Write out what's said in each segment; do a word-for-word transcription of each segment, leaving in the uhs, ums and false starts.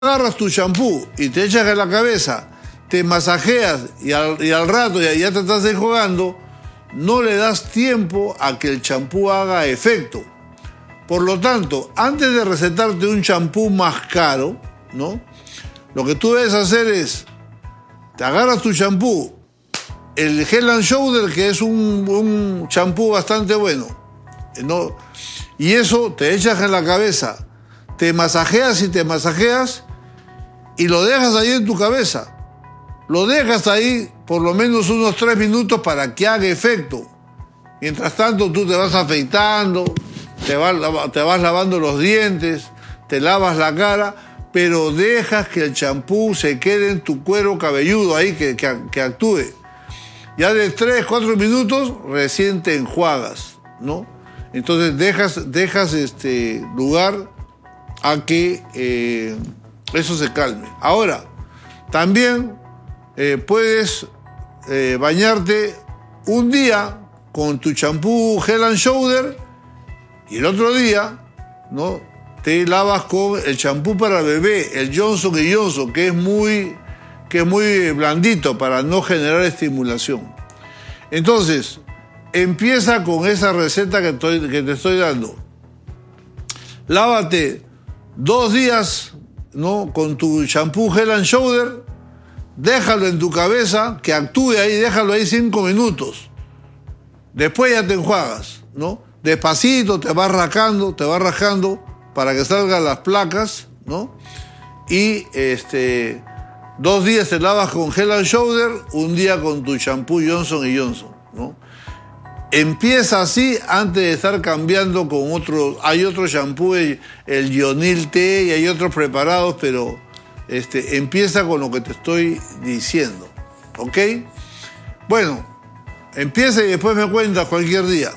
agarras tu champú y te echas en la cabeza, te masajeas y al, y al rato ya, ya te estás enjuagando, no le das tiempo a que el champú haga efecto. Por lo tanto, antes de recetarte un champú más caro, ¿no? Lo que tú debes hacer es, te agarras tu champú, el Head and Shoulder, que es un champú bastante bueno, ¿no? Y eso te echas en la cabeza, te masajeas y te masajeas y lo dejas ahí en tu cabeza. Lo dejas ahí por lo menos unos tres minutos para que haga efecto. Mientras tanto tú te vas afeitando, te vas, te vas lavando los dientes, te lavas la cara, pero dejas que el champú se quede en tu cuero cabelludo ahí, que, que, que actúe. Ya de tres, cuatro minutos recién te enjuagas, ¿no? Entonces dejas, dejas este lugar a que eh, eso se calme. Ahora, también eh, puedes eh, bañarte un día con tu champú Head and Shoulder y el otro día, ¿no?, te lavas con el champú para bebé, el Johnson y Johnson, que es muy, que es muy blandito para no generar estimulación. Entonces, empieza con esa receta que, estoy, que te estoy dando. Lávate dos días, ¿no?, con tu champú Head and Shoulder, déjalo en tu cabeza, que actúe ahí, déjalo ahí cinco minutos. Después ya te enjuagas, ¿no? Despacito, te vas rascando, te vas rascando para que salgan las placas, ¿no? Y este, dos días te lavas con Head and Shoulder, un día con tu champú Johnson y Johnson, ¿no? Empieza así antes de estar cambiando con otro. Hay otro champú, el, el Yonil T, y hay otros preparados, pero este, empieza con lo que te estoy diciendo, ¿ok? Bueno, empieza y después me cuentas cualquier día.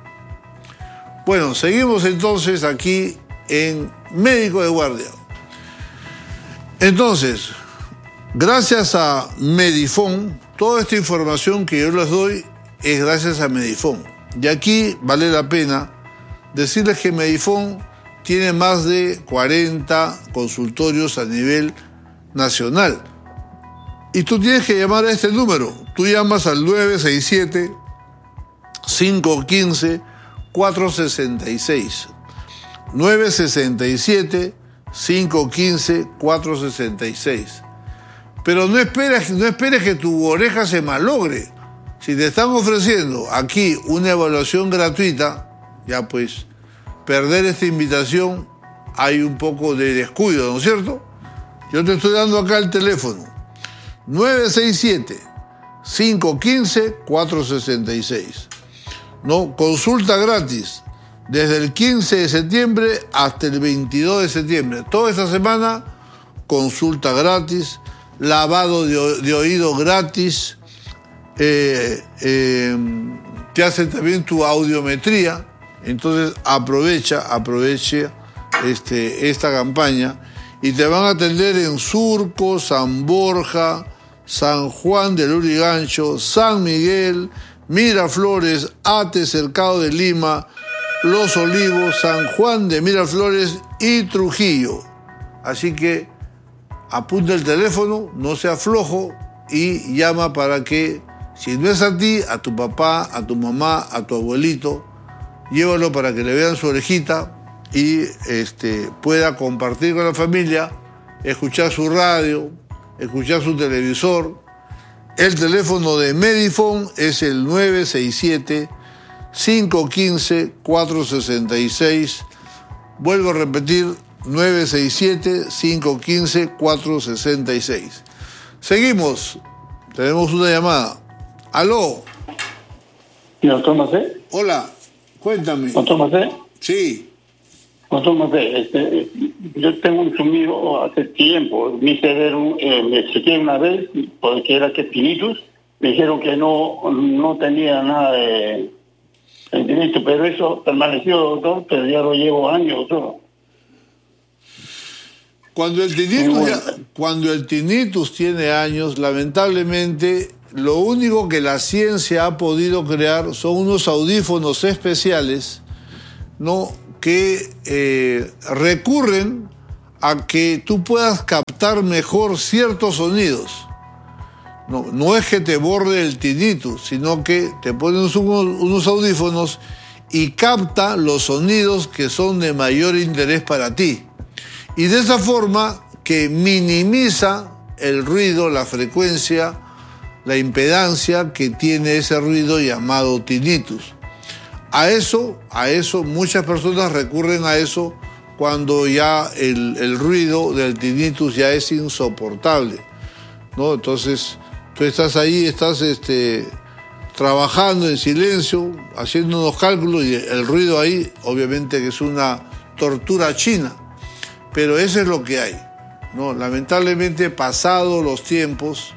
Bueno, seguimos entonces aquí en Médico de Guardia. Entonces, gracias a Medifone, toda esta información que yo les doy es gracias a Medifone. Y aquí vale la pena decirles que Medifone tiene más de cuarenta consultorios a nivel nacional. Y tú tienes que llamar a este número. Tú llamas al nueve seis siete, cinco uno cinco, cuatro seis seis. nueve seis siete, cinco uno cinco, cuatro seis seis. Pero no esperes, no esperes que tu oreja se malogre. Si te están ofreciendo aquí una evaluación gratuita, ya pues, perder esta invitación hay un poco de descuido, ¿no es cierto? Yo te estoy dando acá el teléfono. nueve seis siete, cinco uno cinco, cuatro seis seis. ¿No? Consulta gratis desde el quince de septiembre hasta el veintidós de septiembre. Toda esta semana, consulta gratis, lavado de, de oído gratis, eh, eh, te hacen también tu audiometría. Entonces aprovecha, aproveche este, esta campaña y te van a atender en Surco, San Borja, San Juan del Lurigancho, San Miguel, Miraflores, Ate, Cercado de Lima, Los Olivos, San Juan de Miraflores y Trujillo. Así que apunta el teléfono, no sea flojo y llama para que, si no es a ti, a tu papá, a tu mamá, a tu abuelito, llévalo para que le vean su orejita y este, pueda compartir con la familia, escuchar su radio, escuchar su televisor. El teléfono de Medifone es el nueve seis siete, cinco uno cinco, cuatro seis seis. Vuelvo a repetir, nueve seis siete, cinco uno cinco, cuatro seis seis. Seguimos. Tenemos una llamada. ¿Aló? ¿Doctor Macé? Hola, cuéntame. ¿Doctor Macé? Sí. Doctor Macé, este, yo tengo un sumido hace tiempo. Me hicieron, eh, me chequeé una vez, porque era que tinnitus. Me dijeron que no, no tenía nada de, de tinnitus, pero eso permaneció, doctor, pero ya lo llevo años, doctor. Cuando el tinnitus, ya, cuando el tinnitus tiene años, lamentablemente, lo único que la ciencia ha podido crear son unos audífonos especiales, ¿no?, que eh, recurren a que tú puedas captar mejor ciertos sonidos. No, no es que te borre el tinnitus, sino que te pones unos, unos audífonos y capta los sonidos que son de mayor interés para ti. Y de esa forma que minimiza el ruido, la frecuencia, la impedancia que tiene ese ruido llamado tinnitus. A eso, a eso, muchas personas recurren a eso cuando ya el, el ruido del tinnitus ya es insoportable, ¿no? Entonces, tú estás ahí, estás este, trabajando en silencio, haciendo unos cálculos y el ruido ahí, obviamente que es una tortura china, pero eso es lo que hay, ¿no? Lamentablemente, pasados los tiempos,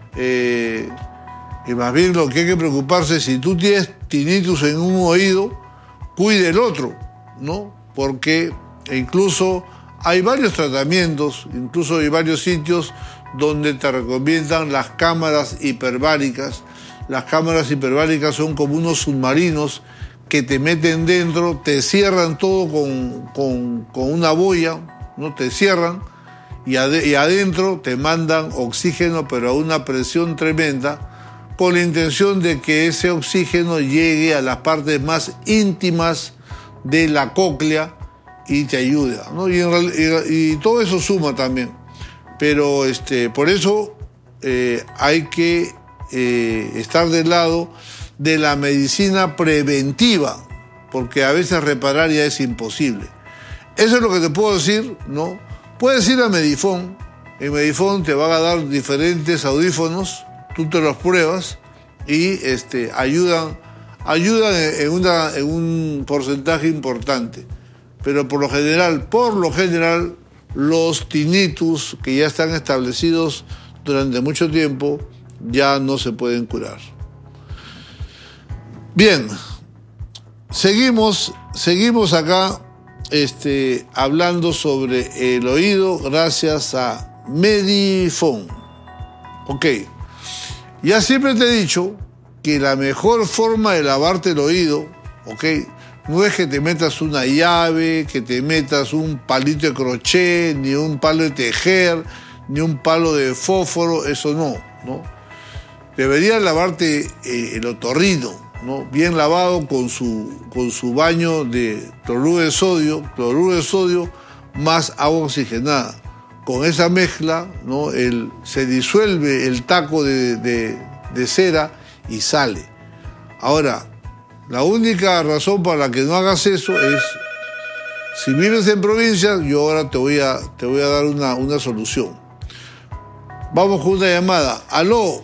eh, y más bien lo que hay que preocuparse, si tú tienes tinnitus en un oído, cuide el otro, ¿no? Porque incluso hay varios tratamientos, incluso hay varios sitios donde te recomiendan las cámaras hiperbáricas. Las cámaras hiperbáricas son como unos submarinos que te meten dentro, te cierran todo con, con, con una boya, ¿no? Te cierran y, ad, y adentro te mandan oxígeno, pero a una presión tremenda, con la intención de que ese oxígeno llegue a las partes más íntimas de la cóclea y te ayuda, ¿no? Y, en, y, y todo eso suma también. Pero este, por eso eh, hay que eh, estar del lado de la medicina preventiva, porque a veces reparar ya es imposible. Eso es lo que te puedo decir, ¿no? Puedes ir a Medifón. En Medifón te van a dar diferentes audífonos, tú te los pruebas y este, ayudan, ayudan en, una, en un porcentaje importante. Pero por lo general, por lo general, los tinnitus que ya están establecidos durante mucho tiempo ya no se pueden curar. Bien, seguimos, seguimos acá este, hablando sobre el oído gracias a Medifón. Ok, ya siempre te he dicho que la mejor forma de lavarte el oído, ok, no es que te metas una llave, que te metas un palito de crochet, ni un palo de tejer, ni un palo de fósforo, eso no, ¿no? Deberías lavarte eh, el otorrino, ¿no? Bien lavado con su, con su baño de cloruro de sodio, cloruro de sodio más agua oxigenada. Con esa mezcla, ¿no? El, se disuelve el taco de, de, de cera y sale. Ahora, la única razón para la que no hagas eso es, si vives en provincia, yo ahora te voy a, te voy a dar una, una solución. Vamos con una llamada. Aló.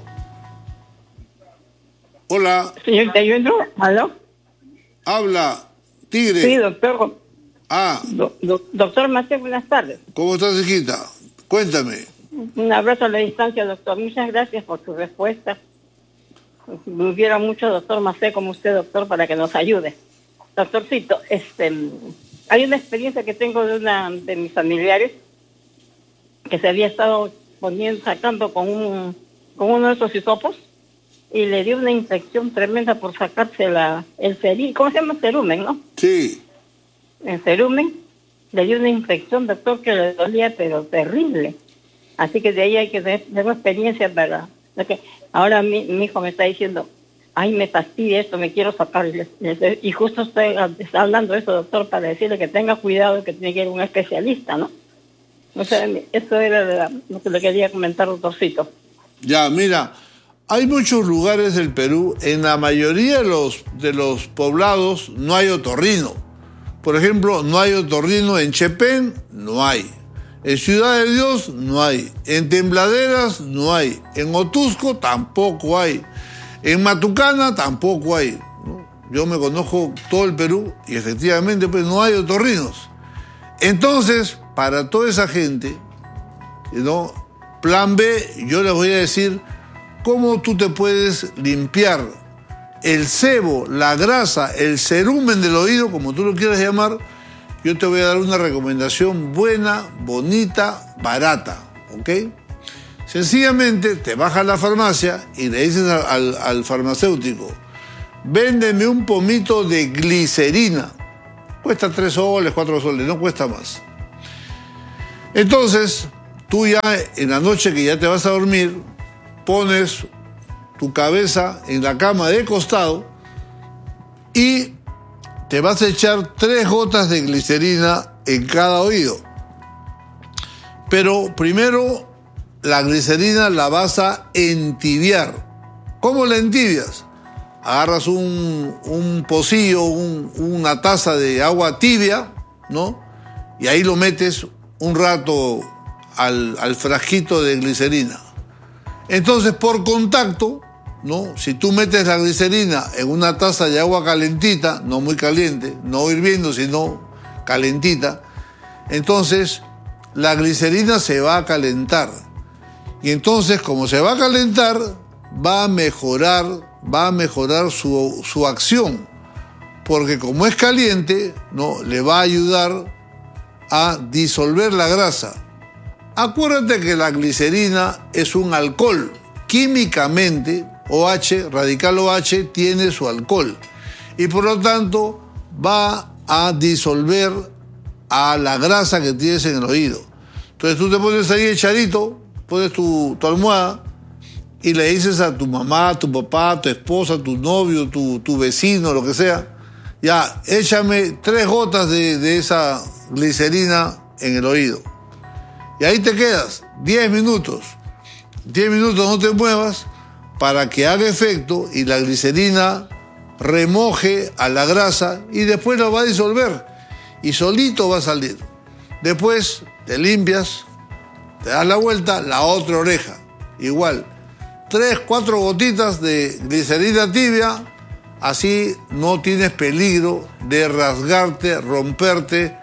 Hola. Señorita, yo entro. ¿Aló? Habla, Tigre. Sí, doctor. Ah. Do, do, doctor Macé, buenas tardes. ¿Cómo estás, hijita? Cuéntame. Un abrazo a la distancia, doctor. Muchas gracias por su respuesta. Me hubiera mucho doctor Macé como usted, doctor, para que nos ayude. Doctorcito, este, hay una experiencia que tengo de una de mis familiares que se había estado poniendo, sacando con un con uno de esos hisopos y le dio una infección tremenda por sacarse la, el cerí, ¿cómo se llama? Cerumen, ¿no? Sí. El cerumen le dio una infección, doctor, que le dolía, pero terrible. Así que de ahí hay que tener, tener experiencia para... Okay. Ahora mi, mi hijo me está diciendo, ay, me fastidia esto, me quiero sacar. Y justo estoy hablando de eso, doctor, para decirle que tenga cuidado, que tiene que ir a un especialista, ¿no? O sea, eso era lo que le quería comentar, doctorcito. Ya, mira, hay muchos lugares del Perú, en la mayoría de los, de los poblados no hay otorrino. Por ejemplo, no hay otorrino en Chepén, no hay. En Ciudad de Dios no hay, en Tembladeras no hay, en Otusco tampoco hay, en Matucana tampoco hay, ¿no? Yo me conozco todo el Perú y efectivamente pues no hay otorrinos. Entonces, para toda esa gente, ¿no? Plan B, yo les voy a decir cómo tú te puedes limpiar el sebo, la grasa, el cerumen del oído, como tú lo quieras llamar. Yo te voy a dar una recomendación buena, bonita, barata, ¿ok? Sencillamente te vas a la farmacia y le dices al, al, al farmacéutico, véndeme un pomito de glicerina. Cuesta tres soles, cuatro soles, no cuesta más. Entonces, tú ya en la noche que ya te vas a dormir, pones tu cabeza en la cama de costado y te vas a echar tres gotas de glicerina en cada oído. Pero primero la glicerina la vas a entibiar. ¿Cómo la entibias? Agarras un, un pocillo, un, una taza de agua tibia, ¿no? Y ahí lo metes un rato al, al frasquito de glicerina. Entonces, por contacto, ¿no? Si tú metes la glicerina en una taza de agua calentita, no muy caliente, no hirviendo, sino calentita, entonces la glicerina se va a calentar. Y entonces, como se va a calentar, va a mejorar, va a mejorar su, su acción. Porque como es caliente, ¿no? Le va a ayudar a disolver la grasa. Acuérdate que la glicerina es un alcohol. Químicamente, OH, radical OH, tiene su alcohol. Y por lo tanto, va a disolver a la grasa que tienes en el oído. Entonces tú te pones ahí echadito, pones tu, tu almohada y le dices a tu mamá, tu papá, tu esposa, tu novio, tu, tu vecino, lo que sea, ya, échame tres gotas de, de esa glicerina en el oído. Y ahí te quedas, diez minutos. diez minutos no te muevas para que haga efecto y la glicerina remoje a la grasa y después lo va a disolver. Y solito va a salir. Después te limpias, te das la vuelta, la otra oreja. Igual, tres, cuatro gotitas de glicerina tibia, así no tienes peligro de rasgarte, romperte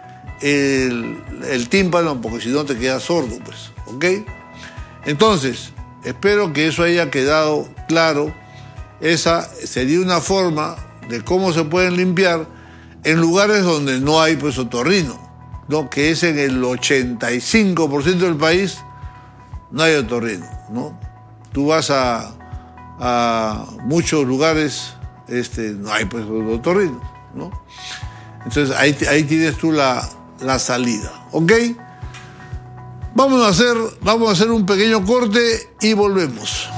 el, el tímpano, porque si no te quedas sordo, pues, ¿ok? Entonces, espero que eso haya quedado claro. Esa sería una forma de cómo se pueden limpiar en lugares donde no hay pues otorrino, ¿no? Que es en el ochenta y cinco por ciento del país, no hay otorrino, ¿no? Tú vas a, a muchos lugares, este, no hay pues otorrino, ¿no? Entonces ahí, ahí tienes tú la, la salida, ¿ok? Vamos a hacer, vamos a hacer un pequeño corte y volvemos.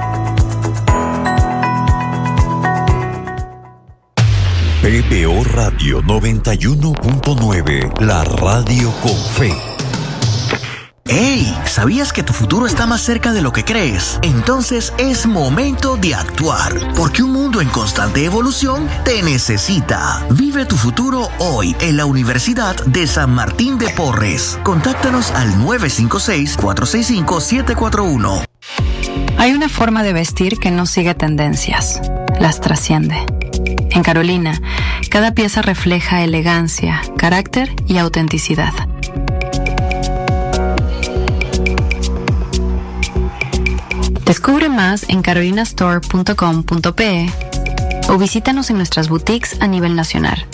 P B O Radio noventa y uno punto nueve, la radio con fe. ¡Hey! ¿Sabías que tu futuro está más cerca de lo que crees? Entonces es momento de actuar, porque un mundo en constante evolución te necesita. Vive tu futuro hoy en la Universidad de San Martín de Porres. Contáctanos al nueve cinco seis, cuatro seis cinco, siete cuatro uno. Hay una forma de vestir que no sigue tendencias, las trasciende. En Carolina, cada pieza refleja elegancia, carácter y autenticidad. Descubre más en carolina store punto com punto pe o visítanos en nuestras boutiques a nivel nacional.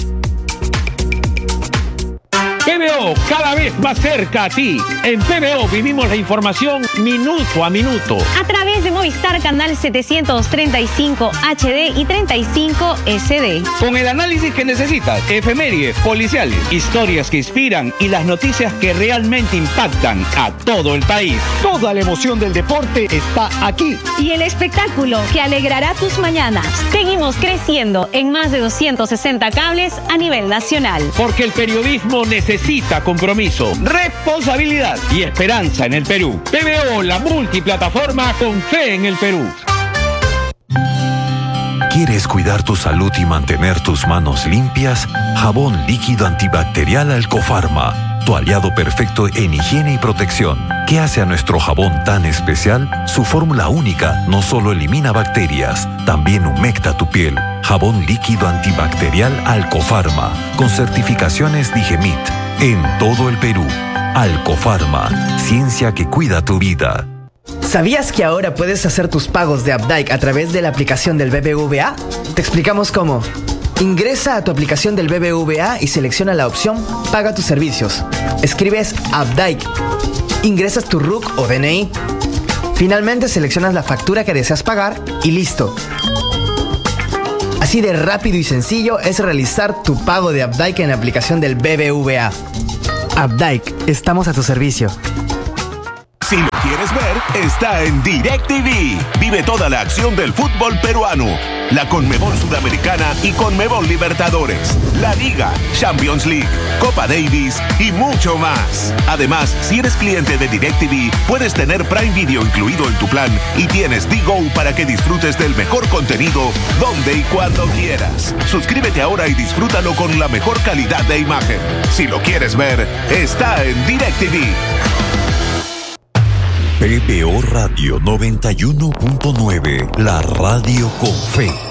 P B O, cada vez más cerca a ti. En P B O vivimos la información minuto a minuto. A través de Movistar Canal setecientos treinta y cinco H D y treinta y cinco S D. Con el análisis que necesitas, efemérides, policiales, historias que inspiran y las noticias que realmente impactan a todo el país. Toda la emoción del deporte está aquí. Y el espectáculo que alegrará tus mañanas. Seguimos creciendo en más de doscientos sesenta cables a nivel nacional. Porque el periodismo necesita compromiso, responsabilidad y esperanza en el Perú. P B O, la multiplataforma con fe en el Perú. ¿Quieres cuidar tu salud y mantener tus manos limpias? Jabón líquido antibacterial Alcofarma, tu aliado perfecto en higiene y protección. ¿Qué hace a nuestro jabón tan especial? Su fórmula única no solo elimina bacterias, también humecta tu piel. Jabón líquido antibacterial Alcofarma, con certificaciones Digemit, en todo el Perú. Alcofarma, ciencia que cuida tu vida. ¿Sabías que ahora puedes hacer tus pagos de Updike a través de la aplicación del B B V A? Te explicamos cómo. Ingresa a tu aplicación del B B V A y selecciona la opción Paga tus servicios. Escribes Updike. Ingresas tu R U C o D N I. Finalmente seleccionas la factura que deseas pagar y listo. Así de rápido y sencillo es realizar tu pago de Updike en la aplicación del B B V A. Updike, estamos a tu servicio. Si lo quieres ver, está en DirecTV. Vive toda la acción del fútbol peruano, la Conmebol Sudamericana y Conmebol Libertadores, la Liga, Champions League, Copa Davis y mucho más. Además, si eres cliente de DirecTV, puedes tener Prime Video incluido en tu plan y tienes D-Go para que disfrutes del mejor contenido donde y cuando quieras. Suscríbete ahora y disfrútalo con la mejor calidad de imagen. Si lo quieres ver, está en DirecTV. P B O Radio noventa y uno punto nueve, la radio con fe.